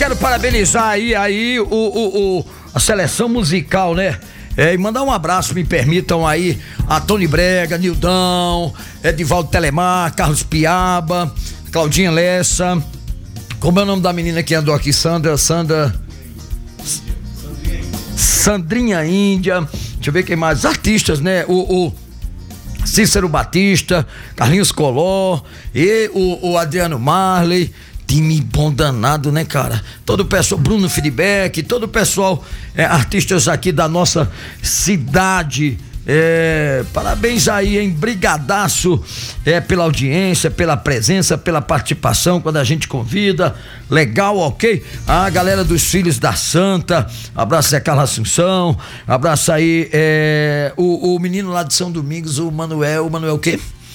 Quero parabenizar aí a seleção musical, né? E mandar um abraço, me permitam aí, a Tony Brega, Nildão, Edivaldo Telemar, Carlos Claudinha Lessa. Como é o nome da menina que andou aqui? Sandrinha Índia. Deixa eu ver quem mais. Artistas, né? O Cícero Batista, Carlinhos Coló e o Adriano Marley. Time bom danado, né, cara? Todo o pessoal, Bruno Feedback, todo o pessoal, artistas aqui da nossa cidade. Parabéns aí, hein? Brigadaço pela audiência, pela presença, pela participação quando a gente convida. Legal, ok? A galera dos Filhos da Santa, abraço Zé Carlos Assunção, abraço aí o menino lá de São Domingos, o Manuel o quê?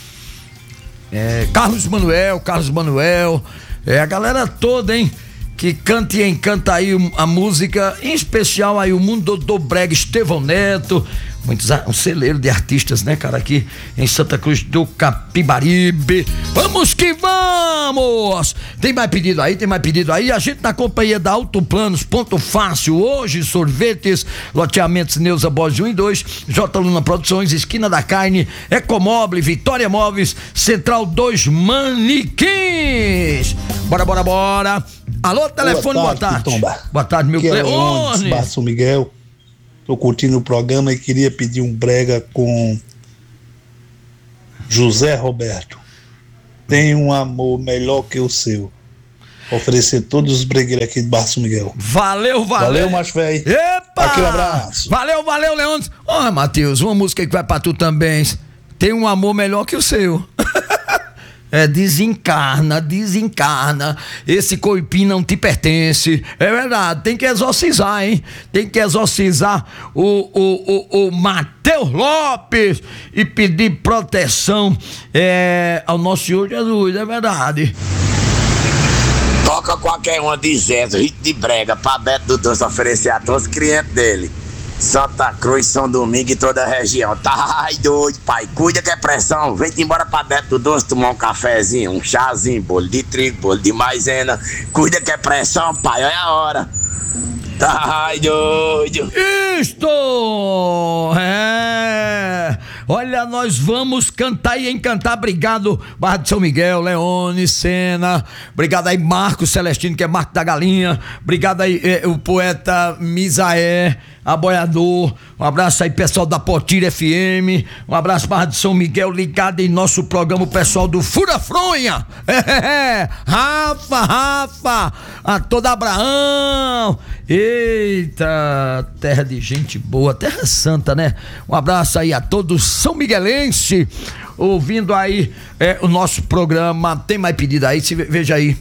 Carlos Manuel, a galera toda, hein? Que canta e encanta aí a música, em especial aí o mundo do brega, Estevão Neto, um celeiro de artistas, né, cara, aqui em Santa Cruz do Capibaribe. Vamos que vamos! Tem mais pedido aí, a gente na companhia da Autoplanos, Ponto Fácil, hoje sorvetes, loteamentos Neuza Borges 1 e 2, J. Luna Produções, Esquina da Carne, Ecomóvel, Vitória Móveis, Central 2 Manequins. Bora. Alô, telefone, boa tarde. Tomba. Boa tarde, meu Leone. São Miguel. Tô curtindo o programa e queria pedir um brega com José Roberto. Tem um amor melhor que o seu. Oferecer todos os bregueiros aqui de Barra São Miguel. Valeu, macho velho. Epa! Aqui um abraço. Valeu, Leandro. Matheus, uma música que vai pra tu também. Tem um amor melhor que o seu. Desencarna, esse corpinho não te pertence, é verdade, tem que exorcizar, hein? Tem que exorcizar o Mateus Lopes e pedir proteção ao nosso Senhor Jesus, é verdade. Toca qualquer uma de Zezo, hit de brega, pra Beto do Doce oferecer a todos os clientes dele. Santa Cruz, São Domingo e toda a região. Tá doido, pai. Cuida que é pressão. Vem-te embora pra Beto do Doce tomar um cafezinho, um chazinho, bolo de trigo, bolo de maisena. Cuida que é pressão, pai. Olha a hora. Tá doido. Isto! Olha, nós vamos cantar e encantar. Obrigado, Barra de São Miguel, Leone, Sena. Obrigado aí, Marcos Celestino, que é Marco da Galinha. Obrigado aí, o poeta Misaé, aboiador. Um abraço aí, pessoal da Potira FM. Um abraço, Barra de São Miguel, ligado em nosso programa, o pessoal do Fura Fronha. Rafa, a toda Abraão. Eita, terra de gente boa, terra santa, né? Um abraço aí a todos São Miguelense, ouvindo aí o nosso programa. Tem mais pedido aí? Veja aí.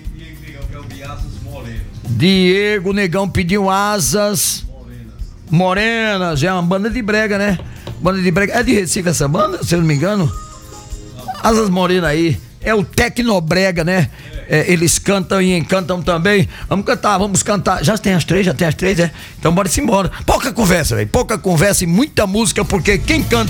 Diego Negão pediu Asas Morenas, é uma banda de brega, né? Banda de brega, é de Recife essa banda, se eu não me engano? Asas Morenas aí, é o Tecnobrega, né? Eles cantam e encantam também. Vamos cantar. Já tem as três, Então bora-se embora. Pouca conversa, velho. Pouca conversa e muita música, porque quem canta